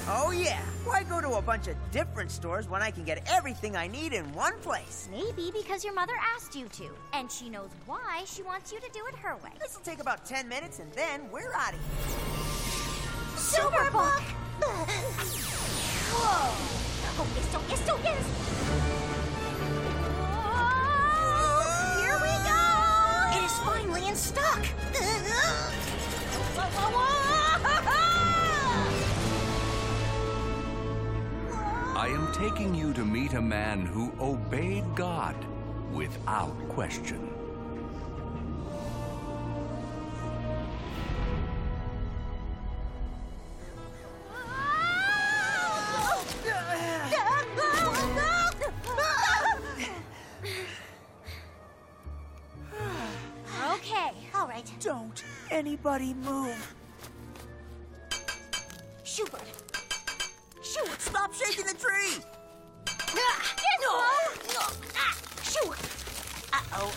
Oh yeah, why go to a bunch of different stores when I can get everything I need in one place? Maybe because your mother asked you to, and she knows why she wants you to do it her way. This'll take about 10 minutes and then we're out of here. Superbook! Whoa! Oh yes, oh yes, oh yes! Whoa! Here we go! It is finally in stock! Whoa, whoa, whoa! I am taking you to meet a man who obeyed God without question. Okay. All right. Don't anybody move. Schubert. Shoot, stop shaking the tree! Shoo! Uh-oh.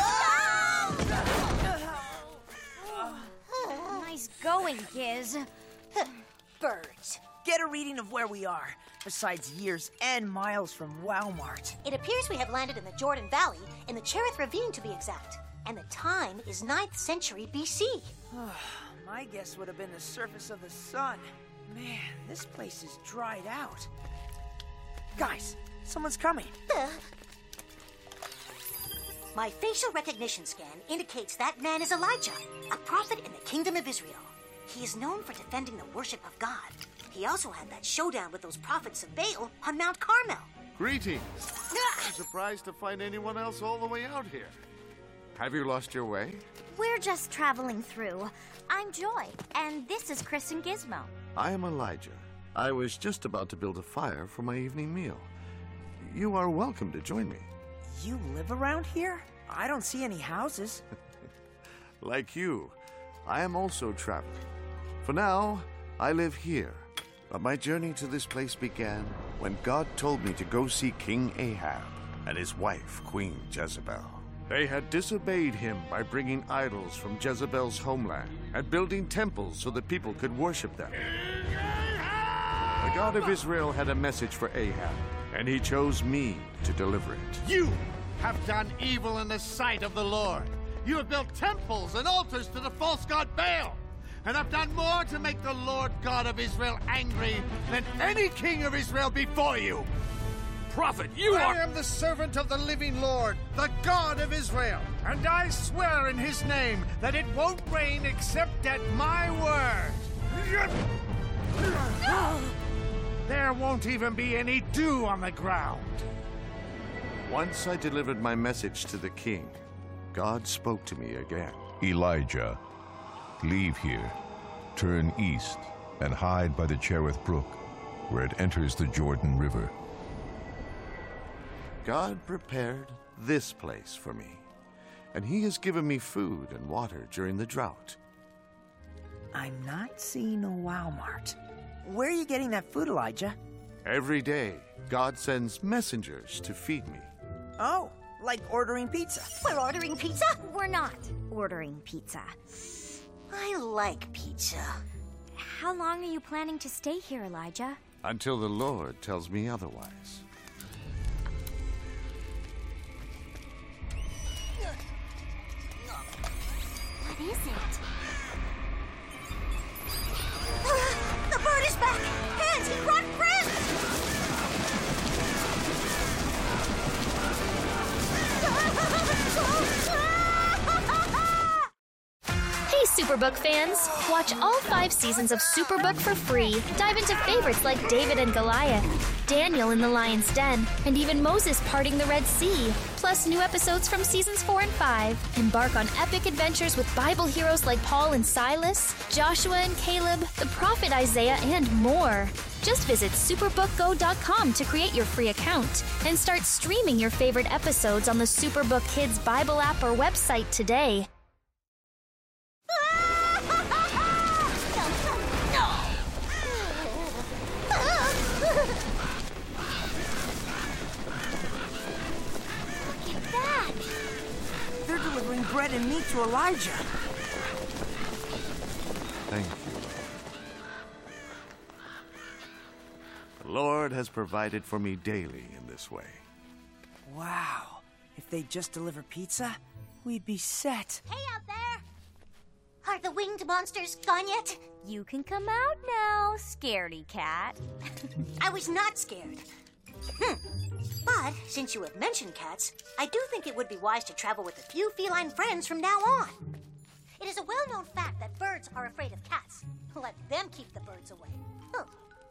Nice going, Giz. Birds. Get a reading of where we are, besides years and miles from Walmart. It appears we have landed in the Jordan Valley, in the Cherith Ravine to be exact. And the time is 9th century BC. My guess would have been the surface of the sun. Man, this place is dried out. Guys, someone's coming. My facial recognition scan indicates that man is Elijah, a prophet in the Kingdom of Israel. He is known for defending the worship of God. He also had that showdown with those prophets of Baal on Mount Carmel. Greetings. I'm surprised to find anyone else all the way out here. Have you lost your way? We're just traveling through. I'm Joy, and this is Chris and Gizmo. I am Elijah. I was just about to build a fire for my evening meal. You are welcome to join me. You live around here? I don't see any houses. Like you, I am also traveling. For now, I live here. But my journey to this place began when God told me to go see King Ahab and his wife, Queen Jezebel. They had disobeyed him by bringing idols from Jezebel's homeland and building temples so that people could worship them. The God of Israel had a message for Ahab, and he chose me to deliver it. You have done evil in the sight of the Lord. You have built temples and altars to the false god Baal, and have done more to make the Lord God of Israel angry than any king of Israel before you. Prophet, you I are... am the servant of the living Lord, the God of Israel, and I swear in his name that it won't rain except at my word. There won't even be any dew on the ground. Once I delivered my message to the king, God spoke to me again. Elijah, leave here, turn east, and hide by the Cherith Brook, where it enters the Jordan River. God prepared this place for me, and he has given me food and water during the drought. I'm not seeing a Walmart. Where are you getting that food, Elijah? Every day, God sends messengers to feed me. Oh, like ordering pizza. We're ordering pizza? We're not ordering pizza. I like pizza. How long are you planning to stay here, Elijah? Until the Lord tells me otherwise. What is it? The bird is back! Pansy, run, Hey, Superbook fans! Watch all 5 seasons of Superbook for free. Dive into favorites like David and Goliath, Daniel in the Lion's Den, and even Moses parting the Red Sea. Plus new episodes from seasons 4 and 5. Embark on epic adventures with Bible heroes like Paul and Silas, Joshua and Caleb, the prophet Isaiah, and more. Just visit superbookgo.com to create your free account and start streaming your favorite episodes on the Superbook Kids Bible app or website today. They're delivering bread and meat to Elijah. Thank you. The Lord has provided for me daily in this way. Wow. If they'd just deliver pizza, we'd be set. Hey out there! Are the winged monsters gone yet? You can come out now, scaredy cat. I was not scared. But since you have mentioned cats, I do think it would be wise to travel with a few feline friends from now on. It is a well-known fact that birds are afraid of cats. Let them keep the birds away.